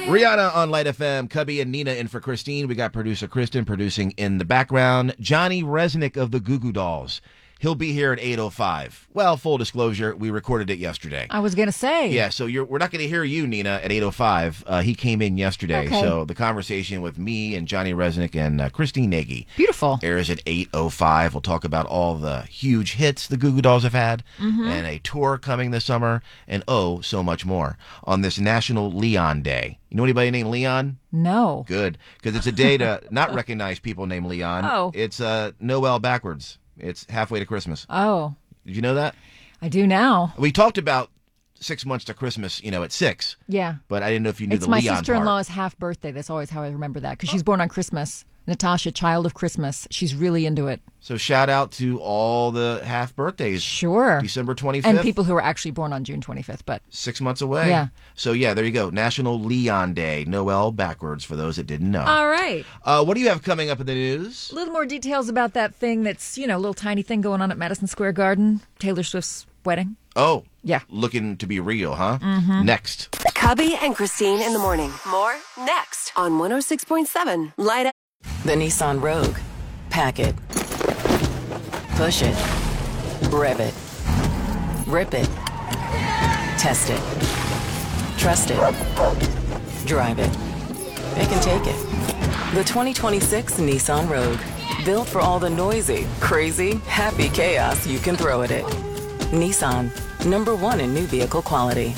Rihanna on Light FM, Cubby and Nina in for Christine. We got producer Kristen producing in the background. Johnny Resnick of the Goo Goo Dolls. He'll be here at 8:05. Well, full disclosure, we recorded it yesterday. I was going to say. Yeah, so we're not going to hear you, Nina, at 8:05. He came in yesterday. Okay. So the conversation with me and Johnny Resnick and Christine Nagy Beautiful. airs at 8:05. We'll talk about all the huge hits the Goo Goo Dolls have had and a tour coming this summer and so much more on this National Leon Day. You know anybody named Leon? No. Good, because it's a day to not recognize people named Leon. Oh. It's Noel backwards. It's halfway to Christmas. Oh. Did you know that? I do now. We talked about 6 months to Christmas, at 6. Yeah. But I didn't know if you knew It's the my Leon sister-in-law's part. half birthday. That's always how I remember that, because she's born on Christmas. Natasha, child of Christmas. She's really into it. So shout out to all the half birthdays. Sure. December 25th. And people who are actually born on June 25th. But 6 months away. Yeah. So yeah, there you go. National Leon Day. Noel backwards for those that didn't know. all right. What do you have coming up in the news? A little more details about that thing that's, a little tiny thing going on at Madison Square Garden. Taylor Swift's wedding. Oh. Yeah. Looking to be real, huh? Mm-hmm. Next. Cubby and Christine in the morning. More next on 106.7 Light Up. The Nissan Rogue. Pack it. Push it. Rev it. Rip it. Test it. Trust it. Drive it. It can take it. The 2026 Nissan Rogue. Built for all the noisy, crazy, happy chaos you can throw at it. Nissan. #1 in new vehicle quality.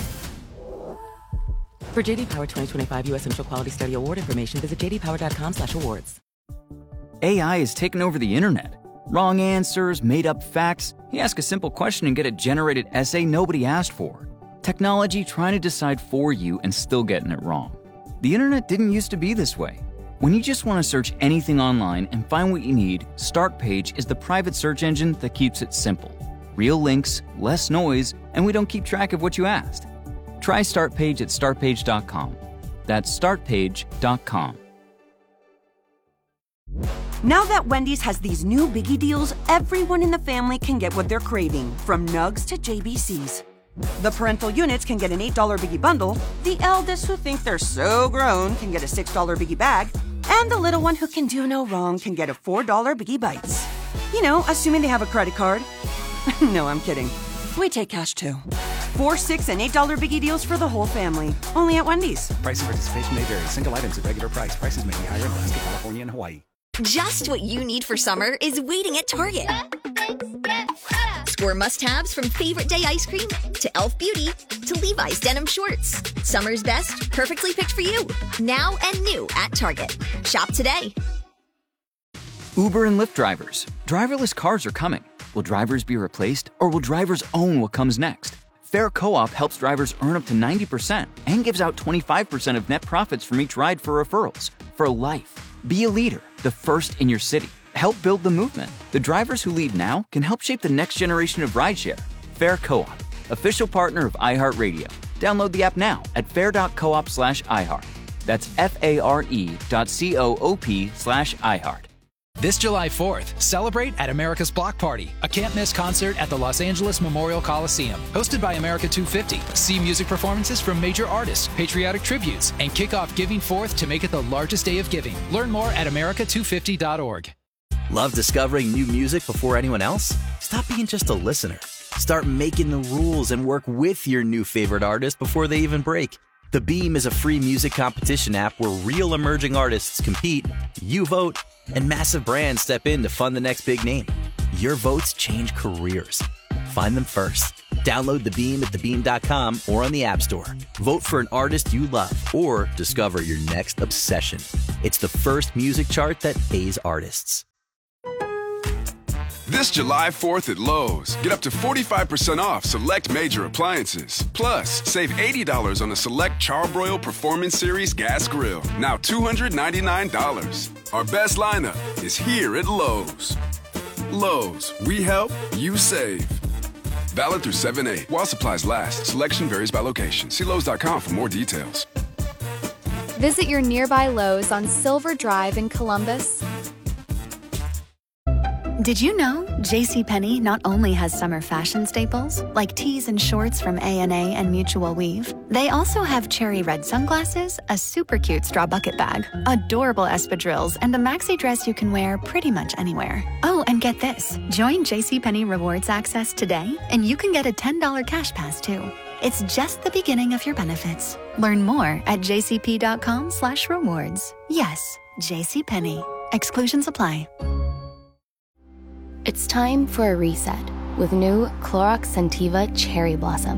For JD Power 2025 U.S. Central Quality Study Award information, visit jdpower.com/awards. AI has taken over the internet. Wrong answers, made-up facts. You ask a simple question and get a generated essay nobody asked for. Technology trying to decide for you and still getting it wrong. The internet didn't used to be this way. When you just want to search anything online and find what you need, Startpage is the private search engine that keeps it simple. Real links, less noise, and we don't keep track of what you asked. Try Startpage at startpage.com. That's startpage.com. Now that Wendy's has these new biggie deals, everyone in the family can get what they're craving, from nugs to JBCs. The parental units can get an $8 biggie bundle, the eldest who think they're so grown can get a $6 biggie bag, and the little one who can do no wrong can get a $4 biggie bites. Assuming they have a credit card. No, I'm kidding. We take cash too. 4, 6, and $8 biggie deals for the whole family. Only at Wendy's. Price and participation may vary. Single items at regular price. Prices may be higher in Alaska, California, and Hawaii. Just what you need for summer is waiting at Target. Score must-haves from Favorite Day ice cream to e.l.f. Beauty to Levi's denim shorts. Summer's best, perfectly picked for you. Now and new at Target. Shop today. Uber and Lyft drivers. Driverless cars are coming. Will drivers be replaced, or will drivers own what comes next? Fair Co-op helps drivers earn up to 90% and gives out 25% of net profits from each ride for referrals. For life. Be a leader, the first in your city. Help build the movement. The drivers who lead now can help shape the next generation of rideshare. Fair Co-op, official partner of iHeartRadio. Download the app now at fair.coop/iHeart. That's FARE.coop/iHeart. This July 4th, celebrate at America's Block Party, a can't-miss concert at the Los Angeles Memorial Coliseum. Hosted by America 250, see music performances from major artists, patriotic tributes, and kick off Giving Forth to make it the largest day of giving. Learn more at america250.org. Love discovering new music before anyone else? Stop being just a listener. Start making the rules and work with your new favorite artist before they even break. The Beam is a free music competition app where real emerging artists compete, you vote, and massive brands step in to fund the next big name. Your votes change careers. Find them first. Download The Beam at thebeam.com or on the App Store. Vote for an artist you love or discover your next obsession. It's the first music chart that pays artists. This July 4th at Lowe's, get up to 45% off select major appliances. Plus, save $80 on a select Charbroil Performance Series gas grill, now $299. Our best lineup is here at Lowe's. Lowe's, we help, you save. Valid through 7/8. While supplies last, selection varies by location. See Lowes.com for more details. Visit your nearby Lowe's on Silver Drive in Columbus. Did you know JCPenney not only has summer fashion staples, like tees and shorts from A&A and Mutual Weave, they also have cherry red sunglasses, a super cute straw bucket bag, adorable espadrilles, and a maxi dress you can wear pretty much anywhere. Oh, and get this. Join JCPenney Rewards Access today, and you can get a $10 cash pass, too. It's just the beginning of your benefits. Learn more at jcp.com/rewards. Yes, JCPenney. Exclusions apply. It's time for a reset with new Clorox Scentiva Cherry Blossom.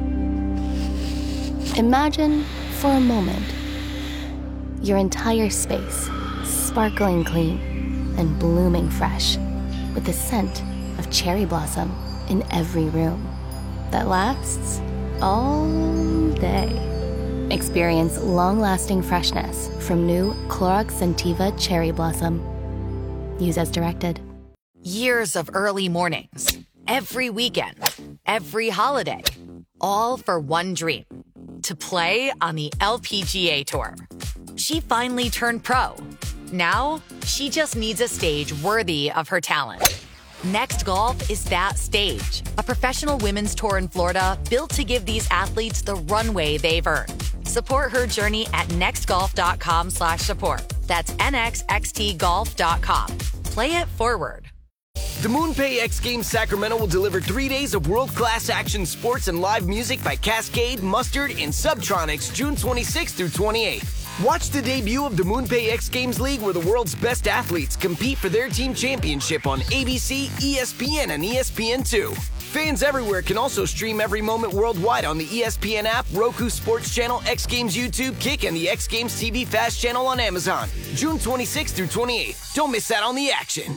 Imagine, for a moment, your entire space sparkling clean and blooming fresh with the scent of cherry blossom in every room that lasts all day. Experience long-lasting freshness from new Clorox Scentiva Cherry Blossom. Use as directed. Years of early mornings, every weekend, every holiday, all for one dream, to play on the LPGA Tour. She finally turned pro. Now, she just needs a stage worthy of her talent. Next Golf is that stage, a professional women's tour in Florida built to give these athletes the runway they've earned. Support her journey at nextgolf.com/support. That's nxxtgolf.com. Play it forward. The MoonPay X Games Sacramento will deliver 3 days of world-class action sports and live music by Cascade, Mustard, and Subtronics June 26th through 28th. Watch the debut of the MoonPay X Games League where the world's best athletes compete for their team championship on ABC, ESPN, and ESPN2. Fans everywhere can also stream every moment worldwide on the ESPN app, Roku Sports Channel, X Games YouTube, Kick, and the X Games TV Fast Channel on Amazon. June 26th through 28th. Don't miss out on the action.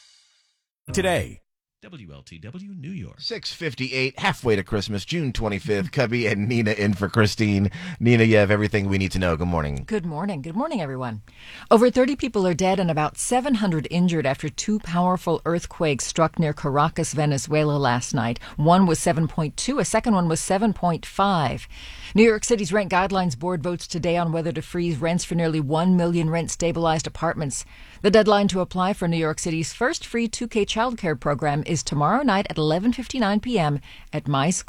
Today. WLTW New York. 6:58, halfway to Christmas, June 25th. Cubby and Nina in for Christine. Nina, you have everything we need to know. Good morning. Good morning. Good morning, everyone. Over 30 people are dead and about 700 injured after two powerful earthquakes struck near Caracas, Venezuela last night. One was 7.2, a second one was 7.5. New York City's Rent Guidelines Board votes today on whether to freeze rents for nearly 1 million rent-stabilized apartments. The deadline to apply for New York City's first free 2K childcare program is tomorrow night at 11:59 p.m. at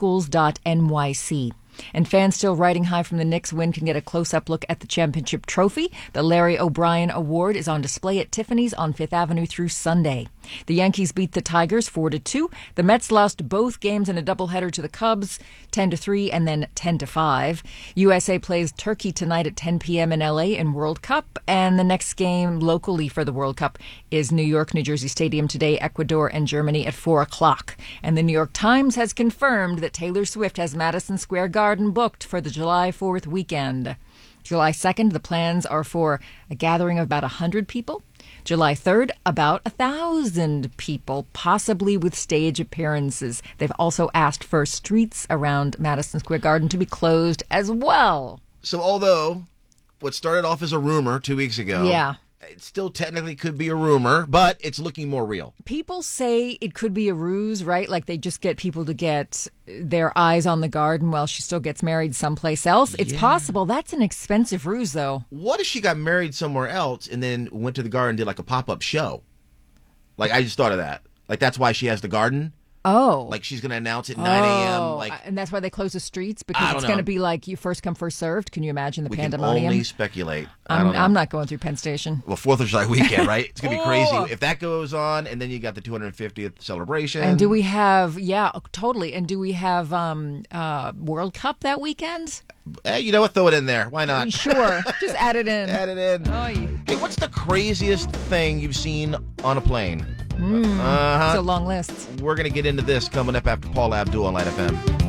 myschools.nyc. And fans still riding high from the Knicks win can get a close-up look at the championship trophy. The Larry O'Brien Award is on display at Tiffany's on 5th Avenue through Sunday. The Yankees beat the Tigers 4-2. The Mets lost both games in a doubleheader to the Cubs, 10-3 and then 10-5. USA plays Turkey tonight at 10 p.m. in L.A. in World Cup. And the next game locally for the World Cup is New York, New Jersey Stadium today, Ecuador and Germany at 4 o'clock. And the New York Times has confirmed that Taylor Swift has Madison Square Garden booked for the July 4th weekend. July 2nd, the plans are for a gathering of about 100 people. July 3rd, about 1,000 people, possibly with stage appearances. They've also asked for streets around Madison Square Garden to be closed as well. So although what started off as a rumor 2 weeks ago, yeah, it still technically could be a rumor, but it's looking more real. People say it could be a ruse, right? Like they just get people to get their eyes on the garden while she still gets married someplace else. It's possible. That's an expensive ruse, though. What if she got married somewhere else and then went to the garden and did like a pop-up show? Like, I just thought of that. Like, that's why she has the garden. Oh. Like, she's going to announce at 9 a.m. Like, and that's why they close the streets? Because it's going to be like you first come, first served? Can you imagine the pandemonium? We can only speculate. I'm not going through Penn Station. Well, 4th of July weekend, right? It's going to be crazy. If that goes on, and then you got the 250th celebration. And do we have, totally. And do we have World Cup that weekend? You know what? Throw it in there. Why not? Sure. Just add it in. Add it in. Hey, what's the craziest thing you've seen on a plane? It's a long list. We're going to get into this coming up after Paul Abdul on Light FM.